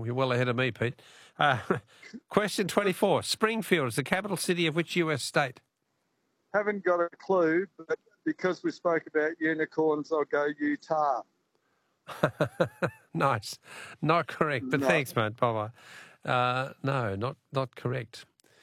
you're well ahead of me, Pete. Question 24. Springfield is the capital city of which US state? Haven't got a clue, but because we spoke about unicorns, I'll go Utah. Nice. Not correct, but No. thanks, mate. Bye-bye. No, not correct.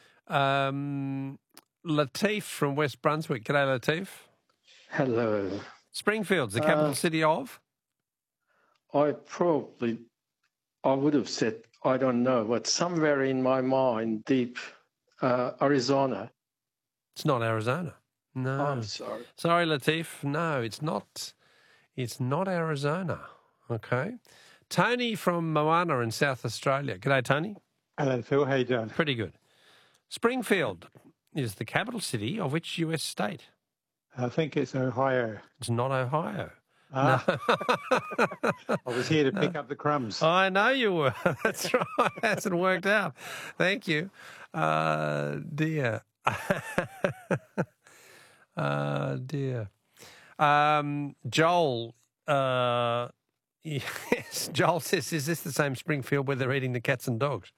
Latif from West Brunswick. G'day, Latif. Hello. Springfield's the capital city of? I would have said, I don't know, but somewhere in my mind, deep, Arizona. It's not Arizona. No. I'm sorry. Sorry, Latif. No, it's not. It's not Arizona. Okay. Tony from Moana in South Australia. G'day, Tony. Hello, Phil. How you doing? Pretty good. Springfield is the capital city of which US state? I think it's Ohio. It's not Ohio. No. No. I was here to pick up the crumbs. I know you were. That's right. It hasn't worked out. Thank you. Dear. Dear. Joel. Yes, Joel says, is this the same Springfield where they're eating the cats and dogs?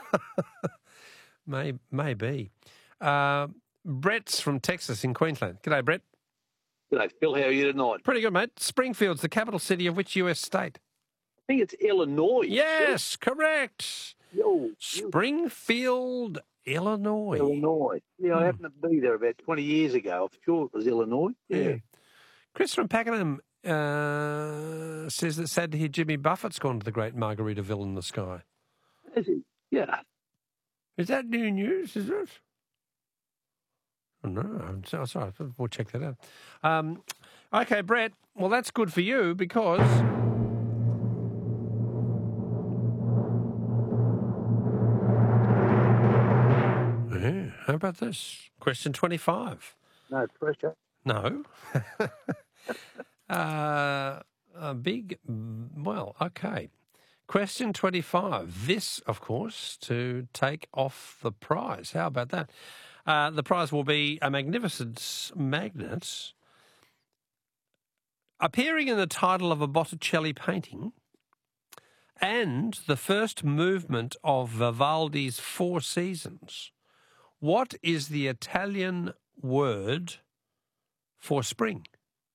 Maybe. Brett's from Texas in Queensland. G'day, Brett. G'day, Phil. How are you tonight? Pretty good, mate. Springfield's the capital city of which US state? I think it's Illinois. Yes, correct. Springfield, Illinois. Illinois. Yeah, I happened to be there about 20 years ago. I'm sure it was Illinois. Yeah. Chris from Pakenham says it's sad to hear Jimmy Buffett's gone to the great Margaritaville in the sky. Is it? Yeah. Is that new news, is it? Oh, no, I'm sorry. We'll check that out. Okay, Brett, well, that's good for you because... Yeah, how about this? Question 25. No pressure. No. Okay. Question 25. This, of course, to take off the prize. How about that? The prize will be a magnificent magnet appearing in the title of a Botticelli painting and the first movement of Vivaldi's Four Seasons. What is the Italian word for spring?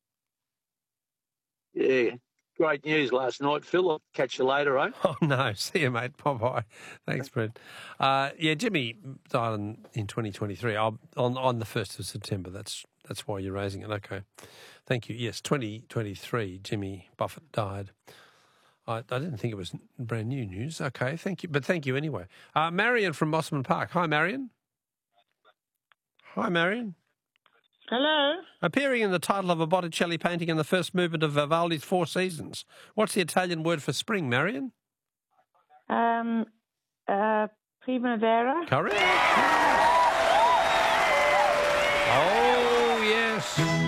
Yeah. Great news last night, Phil. I'll catch you later, eh? Oh, no. See you, mate. Bye-bye. Thanks, Brett. Jimmy died in 2023 on the 1st of September. That's why you're raising it. Okay. Thank you. Yes, 2023, Jimmy Buffett died. I didn't think it was brand new news. Okay, thank you. But thank you anyway. Marion from Mosman Park. Hi, Marion. Hi, Marion. Hello. Appearing in the title of a Botticelli painting in the first movement of Vivaldi's Four Seasons. What's the Italian word for spring, Marion? Primavera. Correct. Oh, yes.